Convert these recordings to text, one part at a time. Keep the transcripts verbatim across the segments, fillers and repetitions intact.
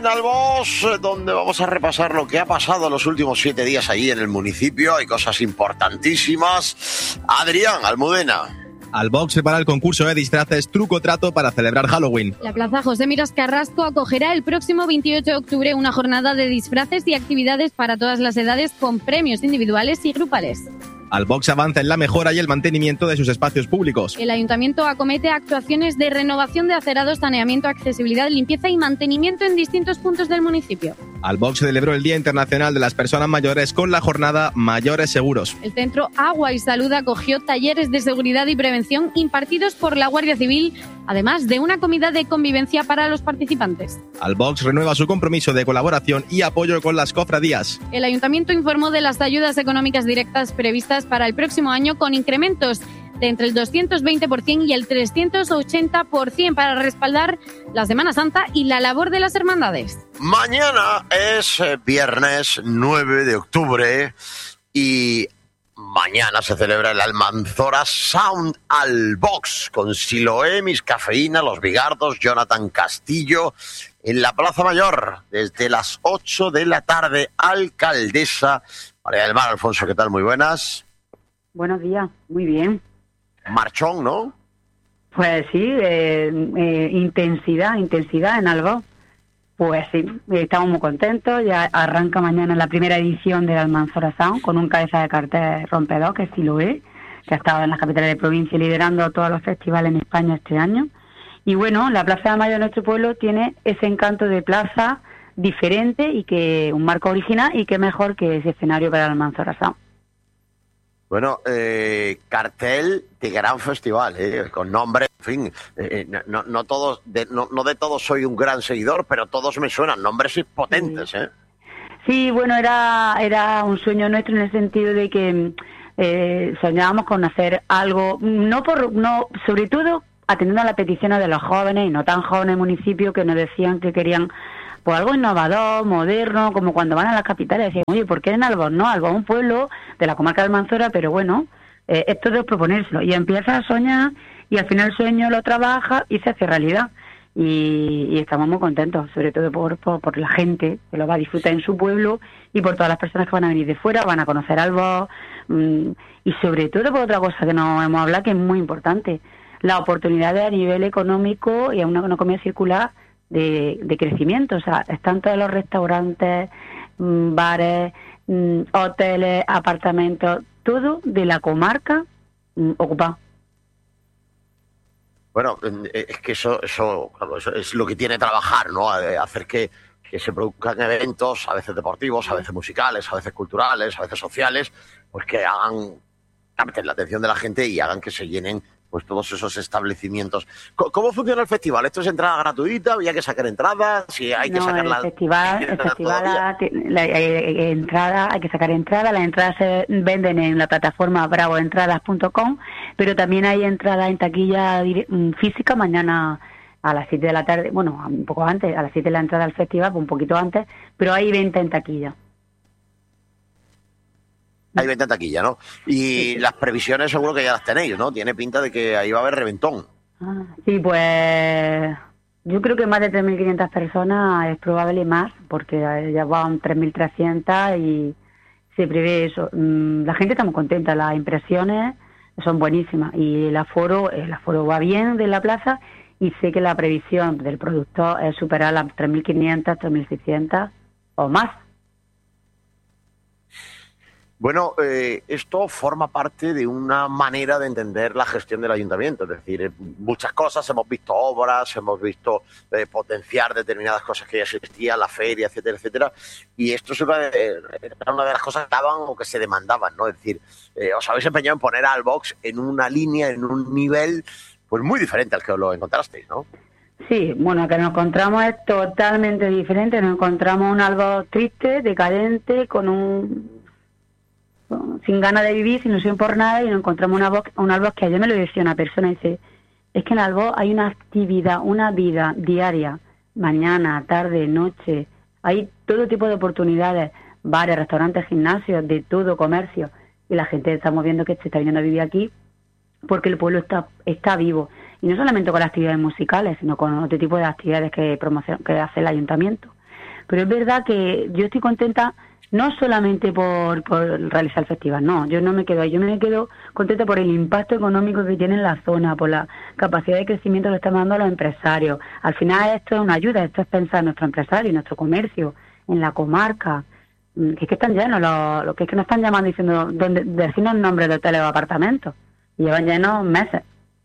en Albós, donde vamos a repasar lo que ha pasado los últimos siete días allí en el municipio. Hay cosas importantísimas. Adrián Almudena. Albós prepara el concurso de disfraces Truco Trato para celebrar Halloween. La Plaza José Miras Carrasco acogerá el próximo veintiocho de octubre una jornada de disfraces y actividades para todas las edades con premios individuales y grupales. Albós avanza en la mejora y el mantenimiento de sus espacios públicos. El ayuntamiento acomete actuaciones de renovación de acerados, saneamiento, accesibilidad, limpieza y mantenimiento en distintos puntos del municipio. Albós celebró el Día Internacional de las Personas Mayores con la jornada Mayores Seguros. El Centro Agua y Salud acogió talleres de seguridad y prevención impartidos por la Guardia Civil, además de una comida de convivencia para los participantes. Albós renueva su compromiso de colaboración y apoyo con las cofradías. El ayuntamiento informó de las ayudas económicas directas previstas para el próximo año con incrementos de entre el doscientos veinte por ciento y el trescientos ochenta por ciento para respaldar la Semana Santa y la labor de las hermandades. Mañana es viernes nueve de octubre y mañana se celebra el Almanzora Sound Albós con Siloé, Miss Cafeína, Los Bigardos, Jonathan Castillo en la Plaza Mayor desde las ocho de la tarde. Alcaldesa María del Mar Alfonso, ¿qué tal? Muy buenas. Buenos días, muy bien. Marchón, ¿no? Pues sí, eh, eh, intensidad, intensidad en Albós. Pues sí, estamos muy contentos. Ya arranca mañana la primera edición del Almanzora Sound con un cabeza de cartel rompedor, que es Siloé, que ha estado en las capitales de provincia liderando todos los festivales en España este año. Y bueno, la Plaza de Mayo de nuestro pueblo tiene ese encanto de plaza diferente y que un marco original, y qué mejor que ese escenario para el Almanzora Sound. Bueno, eh, cartel de gran festival, eh, con nombre, en fin, eh, no, no, todos, de, no, no de todos soy un gran seguidor, pero todos me suenan nombres potentes, sí. ¿eh? Sí, bueno, era, era un sueño nuestro en el sentido de que eh, soñábamos con hacer algo, no por, no, sobre todo atendiendo a las peticiones de los jóvenes y no tan jóvenes municipios que nos decían que querían pues algo innovador, moderno, como cuando van a las capitales, decían, oye, ¿por qué en Albós? No, Albós es un pueblo de la comarca del Almanzora, pero bueno, eh, esto es proponérselo. Y empieza a soñar, y al final el sueño lo trabaja y se hace realidad. Y, y estamos muy contentos, sobre todo por, por, por la gente que lo va a disfrutar en su pueblo y por todas las personas que van a venir de fuera, van a conocer Albós, mmm, y sobre todo por otra cosa que nos hemos hablado, que es muy importante, las oportunidades a nivel económico y a una economía circular De, de crecimiento. O sea, están todos los restaurantes, mmm, bares, mmm, hoteles, apartamentos, todo de la comarca mmm, ocupado. Bueno, es que eso, eso, claro, eso es lo que tiene trabajar, ¿no? Hacer que, que se produzcan eventos, a veces deportivos, a veces musicales, a veces culturales, a veces sociales, pues que hagan, capten la atención de la gente y hagan que se llenen pues todos esos establecimientos. ¿Cómo funciona el festival? ¿Esto es entrada gratuita? ¿Había que sacar entradas? Si hay que no, sacar el la festival, el festival la, la, la, entrada, hay que sacar entrada. Las entradas se venden en la plataforma bravo entradas punto com, pero también hay entradas en taquilla física mañana a las siete de la tarde, bueno, un poco antes, a las siete de la entrada al festival, un poquito antes, pero hay venta en taquilla. Hay venta en taquilla, ¿no? Y sí, las previsiones seguro que ya las tenéis, ¿no? Tiene pinta de que ahí va a haber reventón. Ah, sí, pues yo creo que más de tres mil quinientas personas es probable más, porque ya van tres mil trescientas y se prevé eso. La gente está muy contenta, las impresiones son buenísimas y el aforo, el aforo va bien de la plaza, y sé que la previsión del productor es superar las tres mil quinientas, tres mil seiscientas o más. Bueno, eh, esto forma parte de una manera de entender la gestión del ayuntamiento. Es decir, muchas cosas, hemos visto obras, hemos visto eh, potenciar determinadas cosas que ya existían, la feria, etcétera, etcétera. Y esto es una de, era una de las cosas que daban o que se demandaban, ¿no? Es decir, eh, os habéis empeñado en poner a Albós en una línea, en un nivel pues muy diferente al que os lo encontrasteis, ¿no? Sí, bueno, que nos encontramos es totalmente diferente. Nos encontramos un Albós triste, decadente, con un... sin ganas de vivir, sin ilusión por nada, y nos encontramos una voz, un Albós que ayer me lo decía una persona, y dice, es que en Albós hay una actividad, una vida diaria, mañana, tarde, noche, hay todo tipo de oportunidades, bares, restaurantes, gimnasios, de todo, comercio, y la gente estamos viendo que se está viniendo a vivir aquí porque el pueblo está está vivo, y no solamente con las actividades musicales, sino con otro tipo de actividades que promociona, que hace el ayuntamiento. Pero es verdad que yo estoy contenta no solamente por, por realizar el festival, no, yo no me quedo ahí, yo me quedo contenta por el impacto económico que tiene en la zona, por la capacidad de crecimiento que le estamos dando a los empresarios. Al final esto es una ayuda, esto es pensar en nuestro empresario, en nuestro comercio, en la comarca, que es que están llenos, los, los que es que nos están llamando diciendo, donde, decirnos nombres de hoteles o apartamentos, y llevan llenos meses.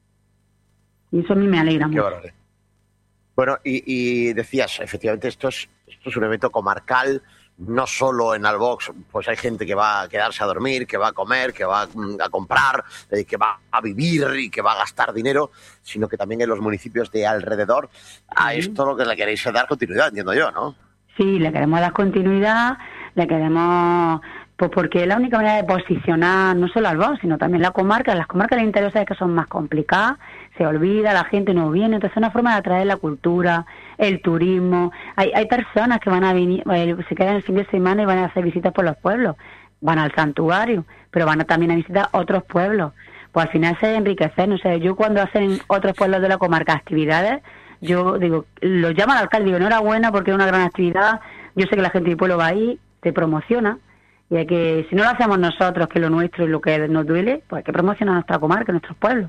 Y eso a mí me alegra mucho. Qué bueno, y, y decías, efectivamente, esto es, esto es un evento comarcal. No solo en Albox, pues hay gente que va a quedarse a dormir, que va a comer, que va a comprar, eh, que va a vivir y que va a gastar dinero, sino que también en los municipios de alrededor. A sí. Esto lo que le queréis es dar continuidad, entiendo yo, ¿no? Sí, le queremos dar continuidad, le queremos... Pues porque es la única manera de posicionar no solo Albox, sino también la comarca. Las comarcas del interior sabes que son más complicadas, se olvida, la gente no viene, entonces es una forma de atraer la cultura, el turismo. Hay, hay personas que van a venir, se quedan el fin de semana y van a hacer visitas por los pueblos, van al santuario, pero van a, también a visitar otros pueblos. Pues al final se enriquecer, no sé, yo cuando hacen otros pueblos de la comarca actividades, yo digo, lo llama al alcalde, digo, enhorabuena porque es una gran actividad, yo sé que la gente del pueblo va ahí, te promociona. Y hay que, si no lo hacemos nosotros, que es lo nuestro y lo que nos duele, pues hay que promocionar nuestra comarca, nuestros pueblos.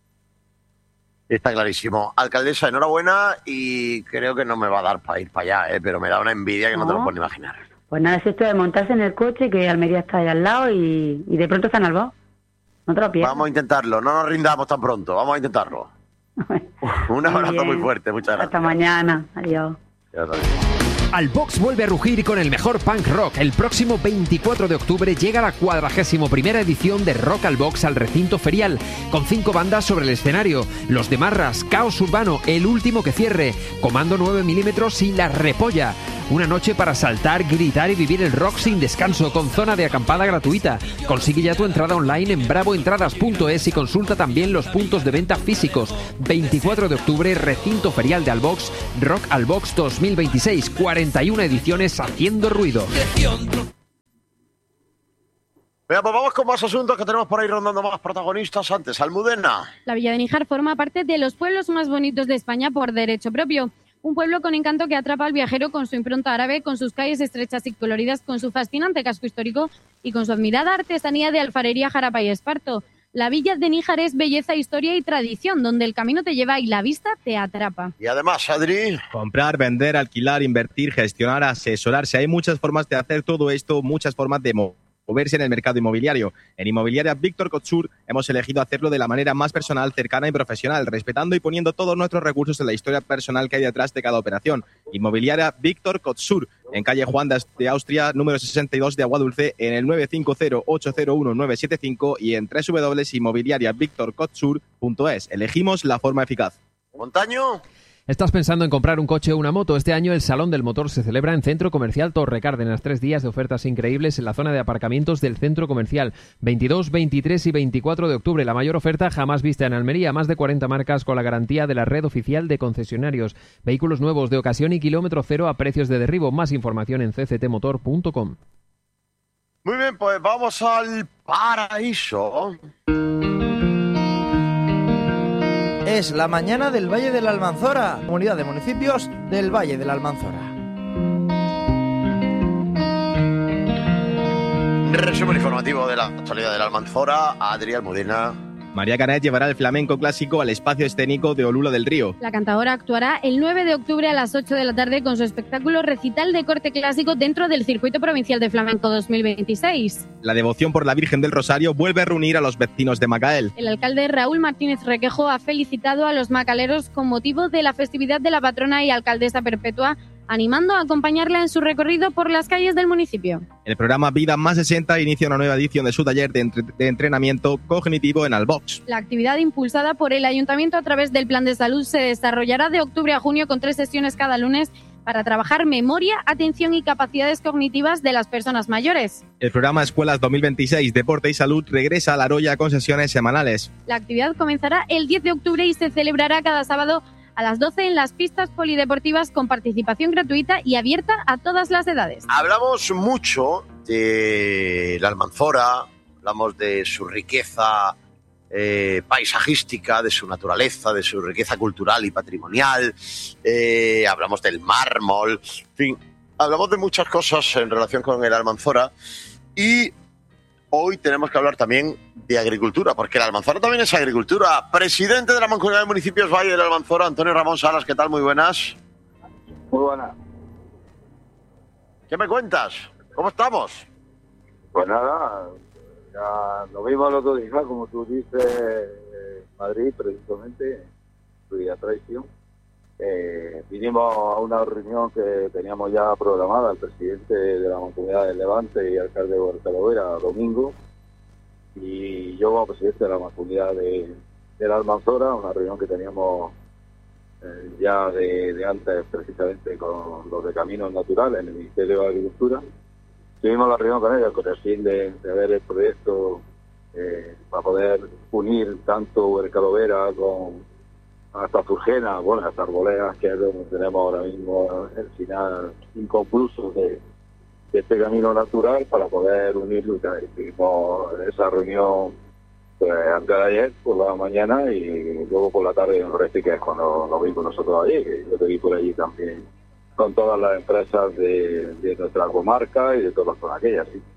Está clarísimo. Alcaldesa, enhorabuena, y creo que no me va a dar para ir para allá, ¿eh? Pero me da una envidia que no, no te lo puedes ni imaginar. Pues nada, es esto de montarse en el coche, que Almería está ahí al lado y, y de pronto está en Albox. No te lo pierdas. Vamos a intentarlo, no nos rindamos tan pronto, vamos a intentarlo. Un abrazo muy, muy fuerte, muchas gracias. Hasta mañana, adiós. Adiós. Albox vuelve a rugir con el mejor punk rock. El próximo veinticuatro de octubre llega la cuadragésimo primera edición de Rock Albox al recinto ferial, con cinco bandas sobre el escenario: Los de Marras, Caos Urbano, El Último que Cierre, Comando nueve milímetros y La Repolla. Una noche para saltar, gritar y vivir el rock sin descanso, con zona de acampada gratuita. Consigue ya tu entrada online en bravo entradas punto es y consulta también los puntos de venta físicos. veinticuatro de octubre, recinto ferial de Albox, Rock Albox dos mil veintiséis, cuarenta y una ediciones haciendo ruido. Venga, pues vamos con más asuntos que tenemos por ahí rondando más protagonistas. Antes, Almudena. La Villa de Níjar forma parte de los pueblos más bonitos de España por derecho propio. Un pueblo con encanto que atrapa al viajero con su impronta árabe, con sus calles estrechas y coloridas, con su fascinante casco histórico y con su admirada artesanía de alfarería, jarapa y esparto. La Villa de Níjar es belleza, historia y tradición, donde el camino te lleva y la vista te atrapa. Y además, Adri... Comprar, vender, alquilar, invertir, gestionar, asesorarse. Hay muchas formas de hacer todo esto, muchas formas de moverse en el mercado inmobiliario. En Inmobiliaria Víctor Cotsur hemos elegido hacerlo de la manera más personal, cercana y profesional, respetando y poniendo todos nuestros recursos en la historia personal que hay detrás de cada operación. Inmobiliaria Víctor Cotsur, en calle Juan de Austria, número sesenta y dos de Aguadulce, en el nueve cinco cero, ocho cero uno, nueve siete cinco y en doble u doble u doble u punto inmobiliaria víctor cotsur punto es. Elegimos la forma eficaz. Montaño. ¿Estás pensando en comprar un coche o una moto? Este año el Salón del Motor se celebra en Centro Comercial Torre Cárdenas. Tres días de ofertas increíbles en la zona de aparcamientos del Centro Comercial. veintidós, veintitrés y veinticuatro de octubre. La mayor oferta jamás vista en Almería. Más de cuarenta marcas con la garantía de la red oficial de concesionarios. Vehículos nuevos de ocasión y kilómetro cero a precios de derribo. Más información en c c t motor punto com. Muy bien, pues vamos al paraíso. Es la mañana del Valle de la Almanzora, comunidad de municipios del Valle de la Almanzora. Resumen informativo de la actualidad de la Almanzora, Adrián Almudena. María Canet llevará el flamenco clásico al espacio escénico de Olula del Río. La cantadora actuará el nueve de octubre a las ocho de la tarde con su espectáculo recital de corte clásico dentro del Circuito Provincial de Flamenco dos mil veintiséis. La devoción por la Virgen del Rosario vuelve a reunir a los vecinos de Macael. El alcalde Raúl Martínez Requejo ha felicitado a los macaleros con motivo de la festividad de la patrona y alcaldesa perpetua, animando a acompañarla en su recorrido por las calles del municipio. El programa Vida Más sesenta inicia una nueva edición de su taller de, entre- de entrenamiento cognitivo en Albox. La actividad impulsada por el Ayuntamiento a través del Plan de Salud se desarrollará de octubre a junio con tres sesiones cada lunes para trabajar memoria, atención y capacidades cognitivas de las personas mayores. El programa Escuelas dos mil veintiséis, Deporte y Salud regresa a La Roya con sesiones semanales. La actividad comenzará el diez de octubre y se celebrará cada sábado a las doce en las pistas polideportivas con participación gratuita y abierta a todas las edades. Hablamos mucho de la Almanzora, hablamos de su riqueza eh, paisajística, de su naturaleza, de su riqueza cultural y patrimonial, eh, hablamos del mármol, en fin, hablamos de muchas cosas en relación con el Almanzora y hoy tenemos que hablar también de agricultura, porque el Almanzora también es agricultura. Presidente de la Mancomunidad de Municipios Valle del Almanzora, Antonio Ramón Salas, ¿qué tal? Muy buenas. Muy buenas. ¿Qué me cuentas? ¿Cómo estamos? Pues nada, ya lo mismo el otro día, como tú dices, eh, Madrid, precisamente, fui a traición. Eh, vinimos a una reunión que teníamos ya programada, el presidente de la Mancomunidad del Levante y alcalde de Huercalovera, domingo, y yo como presidente de la Mancomunidad de, de la Almanzora, una reunión que teníamos eh, ya de, de antes, precisamente con los de Caminos Naturales en el Ministerio de Agricultura. Tuvimos la reunión con ellos con el fin de, de ver el proyecto eh, para poder unir tanto Huercalovera con hasta Zurgena, bueno, hasta Arboledas, que es donde tenemos ahora mismo el final inconcluso de, de este camino natural para poder unirlo. Tuvimos esa reunión pues, antes de ayer por la mañana y luego por la tarde en Resti, que es cuando nos vimos nosotros allí, que yo te vi por allí también con todas las empresas de, de nuestra comarca y de todas las zonas aquellas, sí.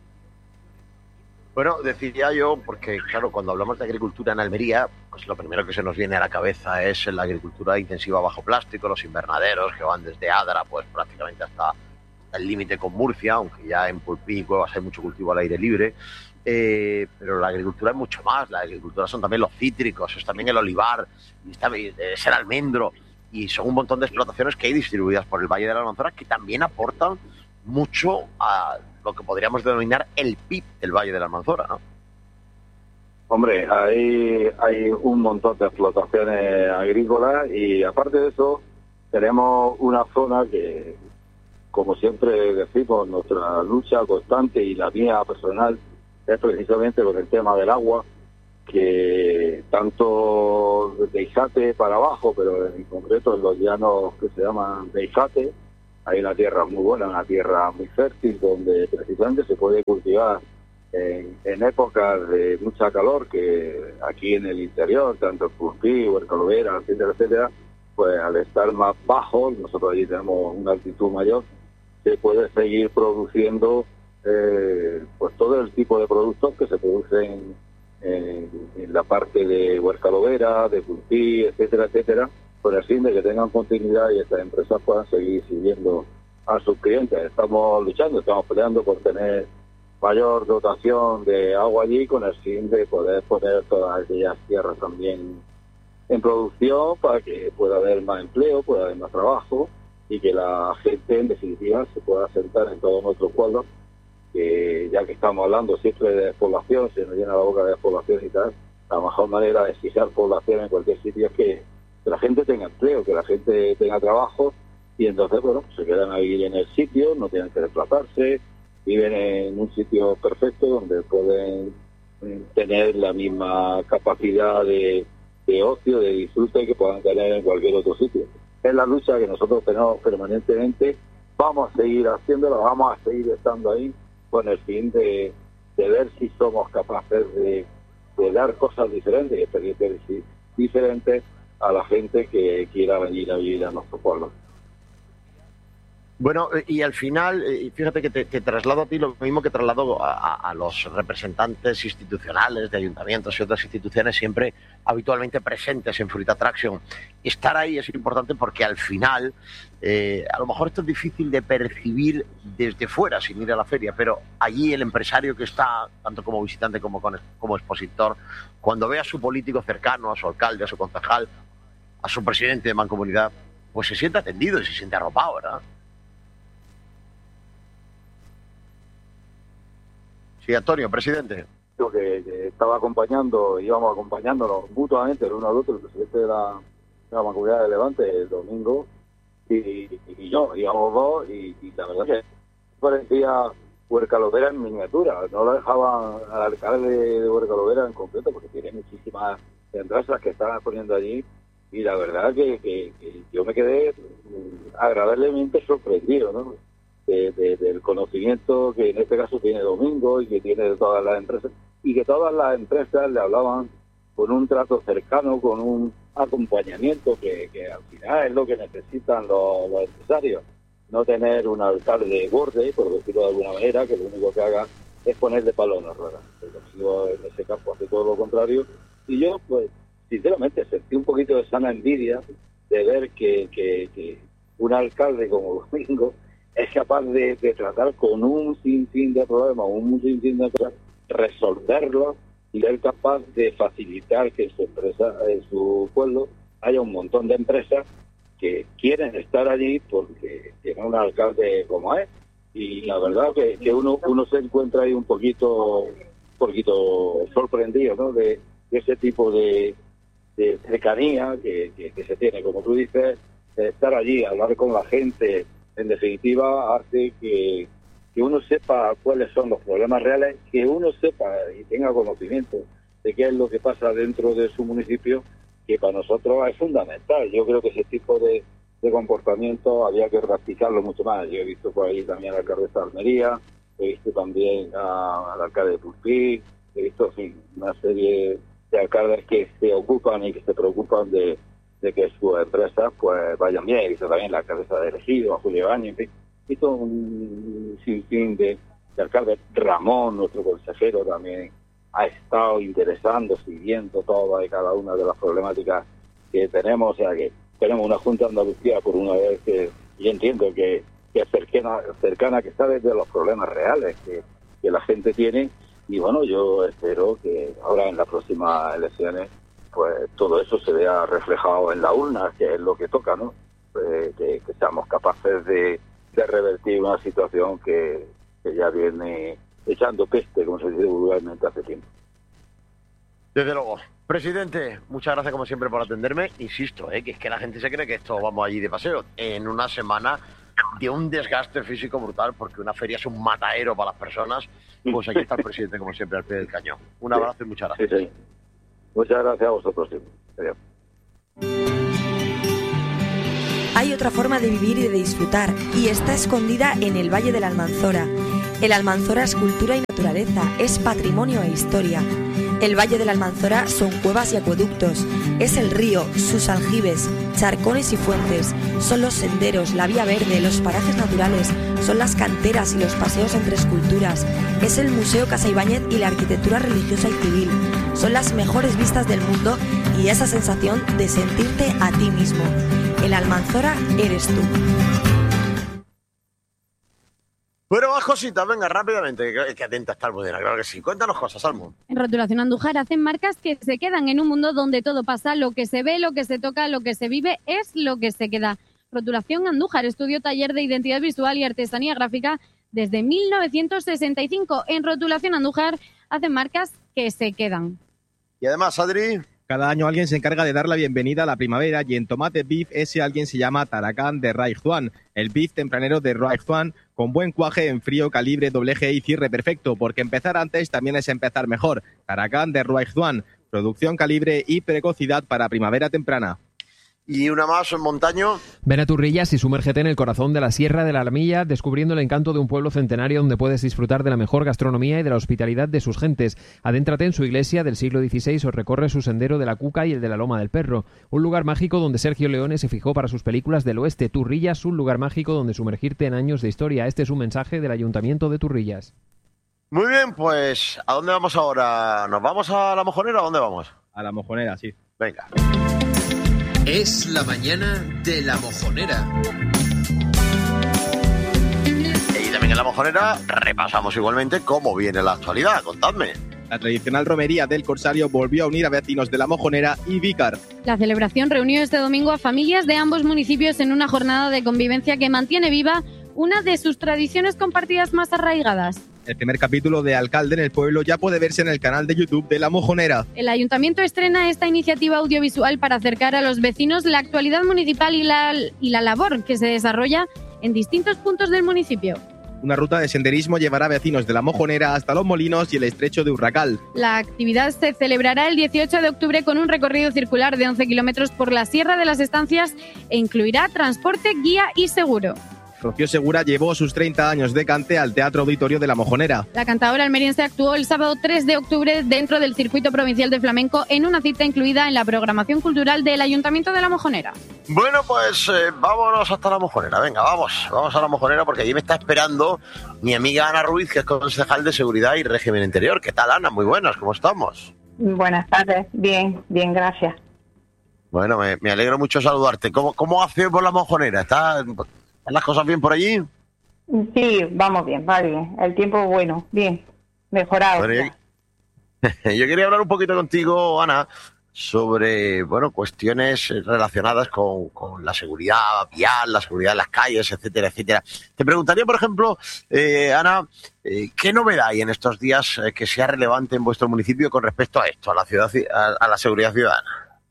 Bueno, decía yo, porque claro, cuando hablamos de agricultura en Almería, pues lo primero que se nos viene a la cabeza es la agricultura intensiva bajo plástico, los invernaderos que van desde Adra, pues prácticamente hasta el límite con Murcia, aunque ya en Pulpí y Cuevas hay mucho cultivo al aire libre. Eh, pero la agricultura es mucho más, la agricultura son también los cítricos, es también el olivar, es el almendro, y son un montón de explotaciones que hay distribuidas por el Valle de la Almanzora que también aportan mucho a lo que podríamos denominar el P I B del Valle de la Almanzora, ¿no? Hombre, hay, hay un montón de explotaciones agrícolas y aparte de eso tenemos una zona que, como siempre decimos, nuestra lucha constante y la mía personal es precisamente con el tema del agua, que tanto de Ijate para abajo, pero en concreto en los llanos que se llaman de Ijate, hay una tierra muy buena, una tierra muy fértil, donde precisamente se puede cultivar en, en épocas de mucha calor, que aquí en el interior, tanto en Pulpí, Huercalovera, etcétera, etcétera, pues al estar más bajo, nosotros allí tenemos una altitud mayor, se puede seguir produciendo eh, pues todo el tipo de productos que se producen en, en la parte de Huercalovera, de Pulpí, etcétera, etcétera, con el fin de que tengan continuidad y estas empresas puedan seguir sirviendo a sus clientes. Estamos luchando, estamos peleando por tener mayor dotación de agua allí con el fin de poder poner todas aquellas tierras también en producción para que pueda haber más empleo, pueda haber más trabajo y que la gente en definitiva se pueda asentar en todos nuestros pueblos, que ya que estamos hablando siempre de despoblación, se nos llena la boca de despoblación y tal, la mejor manera de fijar población en cualquier sitio es que que la gente tenga empleo, que la gente tenga trabajo y entonces, bueno, se quedan a vivir en el sitio, no tienen que desplazarse, viven en un sitio perfecto donde pueden tener la misma capacidad de, de ocio, de disfrute que puedan tener en cualquier otro sitio. Es la lucha que nosotros tenemos permanentemente, vamos a seguir haciéndola, vamos a seguir estando ahí con el fin de, de ver si somos capaces de, de dar cosas diferentes y experiencias diferentes a la gente que quiera venir a vivir a nuestro pueblo. Bueno, y al final, fíjate que te, te traslado a ti lo mismo que traslado a, a los representantes institucionales de ayuntamientos y otras instituciones siempre habitualmente presentes en Fruit Attraction. Estar ahí es importante porque al final, eh, a lo mejor esto es difícil de percibir desde fuera sin ir a la feria, pero allí el empresario que está, tanto como visitante como, con, como expositor, cuando ve a su político cercano, a su alcalde, a su concejal, a su presidente de mancomunidad, pues se siente atendido y se siente arropado, ¿verdad? Sí, Antonio, presidente. Yo que, que estaba acompañando, íbamos acompañándonos mutuamente el uno al otro, el presidente de la, de la Mancomunidad de Levante el domingo y, y, y yo, íbamos dos y, y la verdad que parecía Huercalovera en miniatura, no lo dejaban al alcalde de Huercalovera en concreto porque tiene muchísimas empresas que estaban poniendo allí y la verdad que, que, que yo me quedé agradablemente sorprendido, ¿no? De, de, del conocimiento que en este caso tiene Domingo y que tiene de todas las empresas y que todas las empresas le hablaban con un trato cercano, con un acompañamiento que, que al final es lo que necesitan los, los empresarios, no tener un alcalde borde, por decirlo de alguna manera, que lo único que haga es ponerle palo en la rueda. El Consigo en ese campo hace todo lo contrario. Y yo, pues, sinceramente, sentí un poquito de sana envidia de ver que, que, que un alcalde como Domingo es capaz de, de tratar con un sinfín de problemas, un sinfín de cosas, resolverlos y ser capaz de facilitar que en su empresa, en su pueblo, haya un montón de empresas que quieren estar allí porque tienen un alcalde como es. Y la verdad que, que uno uno se encuentra ahí un poquito un poquito sorprendido, ¿no? de, de ese tipo de, de cercanía que, que, que se tiene, como tú dices, estar allí, hablar con la gente, en definitiva hace que, que uno sepa cuáles son los problemas reales, que uno sepa y tenga conocimiento de qué es lo que pasa dentro de su municipio, que para nosotros es fundamental. Yo creo que ese tipo de, de comportamiento había que practicarlo mucho más. Yo he visto por ahí también a la alcaldesa de Almería, he visto también a, al alcalde de Pulpí, he visto, en fin, una serie de alcaldes que se ocupan y que se preocupan de, de que sus empresas pues vayan bien. He visto también la alcaldesa de Ejido, a Julio Baño, en fin, he visto un sinfín de, de alcaldes. Ramón, nuestro consejero, también ha estado interesando, siguiendo todas y cada una de las problemáticas que tenemos. O sea que tenemos una Junta de Andalucía, por una vez, que yo entiendo que, que es cercana, cercana, que está desde los problemas reales que, que la gente tiene. Y bueno, yo espero que ahora en las próximas elecciones pues todo eso se vea reflejado en la urna, que es lo que toca, ¿no? Eh, que, que seamos capaces de, de revertir una situación que, que ya viene echando peste, como se dice vulgarmente, hace tiempo. Desde luego. Presidente, muchas gracias como siempre por atenderme. Insisto, ¿eh? que es que la gente se cree que esto vamos allí de paseo. En una semana de un desgaste físico brutal, porque una feria es un matadero para las personas, pues aquí está el presidente como siempre al pie del cañón. Un abrazo sí. y muchas gracias. Sí, sí. Muchas gracias a vosotros. Sí. Adiós. Hay otra forma de vivir y de disfrutar, y está escondida en el Valle de la Almanzora. El Almanzora es cultura y naturaleza, es patrimonio e historia. El Valle de la Almanzora son cuevas y acueductos, es el río, sus aljibes, charcones y fuentes, son los senderos, la vía verde, los parajes naturales, son las canteras y los paseos entre esculturas, es el Museo Casa Ibáñez y la arquitectura religiosa y civil, son las mejores vistas del mundo y esa sensación de sentirte a ti mismo. El Almanzora eres tú. Bueno, más cositas, venga, rápidamente, que, que atenta está Almudena, claro que sí. Cuéntanos cosas, Almu. En Rotulación Andújar hacen marcas que se quedan en un mundo donde todo pasa, lo que se ve, lo que se toca, lo que se vive, es lo que se queda. Rotulación Andújar, estudio taller de identidad visual y artesanía gráfica desde mil novecientos sesenta y cinco. En Rotulación Andújar hacen marcas que se quedan. Y además, Adri... Cada año alguien se encarga de dar la bienvenida a la primavera y en Tomate Beef ese alguien se llama Taracán de Raijuan, el beef tempranero de Raijuan con buen cuaje en frío, calibre, doble G y cierre perfecto, porque empezar antes también es empezar mejor. Taracán de Raijuan, producción, calibre y precocidad para primavera temprana. Y una más en Montaño. Ven a Turrillas y sumérgete en el corazón de la Sierra de la Alamilla, descubriendo el encanto de un pueblo centenario donde puedes disfrutar de la mejor gastronomía y de la hospitalidad de sus gentes. Adéntrate en su iglesia del siglo dieciséis o recorre su sendero de la Cuca y el de la Loma del Perro. Un lugar mágico donde Sergio Leone se fijó para sus películas del oeste. Turrillas, un lugar mágico donde sumergirte en años de historia. Este es un mensaje del Ayuntamiento de Turrillas. Muy bien, pues ¿a dónde vamos ahora? ¿Nos vamos a La Mojonera o a dónde vamos? A La Mojonera, sí. Venga. Es la mañana de La Mojonera. Y también en La Mojonera repasamos igualmente cómo viene la actualidad. Contadme. La tradicional romería del Corsario volvió a unir a vecinos de La Mojonera y Vícar. La celebración reunió este domingo a familias de ambos municipios en una jornada de convivencia que mantiene viva una de sus tradiciones compartidas más arraigadas. El primer capítulo de Alcalde en el Pueblo ya puede verse en el canal de YouTube de La Mojonera. El Ayuntamiento estrena esta iniciativa audiovisual para acercar a los vecinos la actualidad municipal y la, y la labor que se desarrolla en distintos puntos del municipio. Una ruta de senderismo llevará a vecinos de La Mojonera hasta Los Molinos y el estrecho de Urracal. La actividad se celebrará el dieciocho de octubre con un recorrido circular de once kilómetros por la Sierra de las Estancias e incluirá transporte, guía y seguro. Rocío Segura llevó sus treinta años de cante al Teatro Auditorio de La Mojonera. La cantadora almeriense actuó el sábado tres de octubre dentro del Circuito Provincial de Flamenco en una cita incluida en la programación cultural del Ayuntamiento de La Mojonera. Bueno, pues eh, vámonos hasta La Mojonera. Venga, vamos, vamos a La Mojonera porque allí me está esperando mi amiga Ana Ruiz, que es concejal de Seguridad y Régimen Interior. ¿Qué tal, Ana? Muy buenas, ¿cómo estamos? Buenas tardes, bien, bien, gracias. Bueno, me, me alegro mucho saludarte. ¿Cómo, cómo hace por La Mojonera? ¿Está, ¿Están las cosas bien por allí? Sí, vamos bien, va bien. El tiempo bueno, bien, mejorado. Bueno, yo, yo quería hablar un poquito contigo, Ana, sobre bueno cuestiones relacionadas con, con la seguridad vial, la seguridad en las calles, etcétera, etcétera. Te preguntaría, por ejemplo, eh, Ana, eh, ¿qué novedad hay en estos días eh, que sea relevante en vuestro municipio con respecto a esto, a la ciudad, a, a la seguridad ciudadana?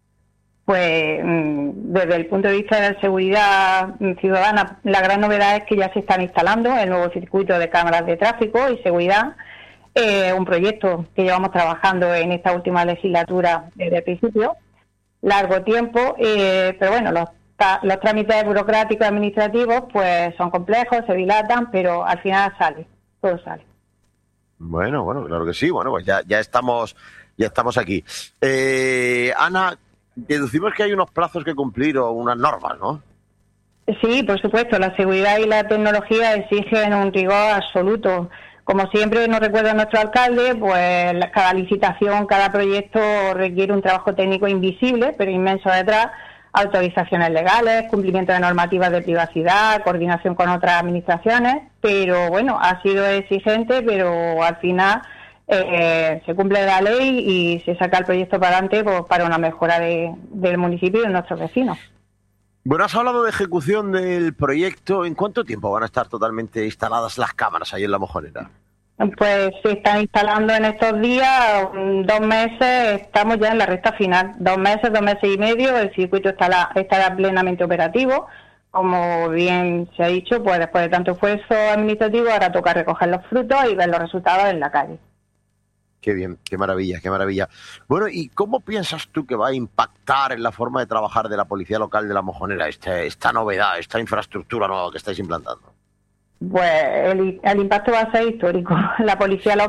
Pues desde el punto de vista de la seguridad ciudadana, la gran novedad es que ya se están instalando el nuevo circuito de cámaras de tráfico y seguridad, eh, un proyecto que llevamos trabajando en esta última legislatura desde el principio, largo tiempo, eh, pero bueno, los, los trámites burocráticos y administrativos pues son complejos, se dilatan, pero al final sale, todo sale. Bueno, bueno, claro que sí, bueno, pues ya, ya estamos, ya estamos aquí. Eh, Ana, deducimos que hay unos plazos que cumplir o unas normas, ¿no? Sí, por supuesto. La seguridad y la tecnología exigen un rigor absoluto. Como siempre nos recuerda nuestro alcalde, pues cada licitación, cada proyecto requiere un trabajo técnico invisible, pero inmenso detrás, autorizaciones legales, cumplimiento de normativas de privacidad, coordinación con otras administraciones, pero bueno, ha sido exigente, pero al final Eh, se cumple la ley y se saca el proyecto para adelante pues, para una mejora de, del municipio y de nuestros vecinos. Bueno, has hablado de ejecución del proyecto. ¿En cuánto tiempo van a estar totalmente instaladas las cámaras ahí en La Mojonera? Pues se están instalando en estos días, dos meses, estamos ya en la recta final. Dos meses, dos meses y medio, el circuito estará, estará plenamente operativo. Como bien se ha dicho, pues después de tanto esfuerzo administrativo, ahora toca recoger los frutos y ver los resultados en la calle. Qué bien, qué maravilla, qué maravilla. Bueno, ¿y cómo piensas tú que va a impactar en la forma de trabajar de la Policía Local de La Mojonera esta, esta novedad, esta infraestructura nueva que estáis implantando? Pues el, el impacto va a ser histórico. La Policía Local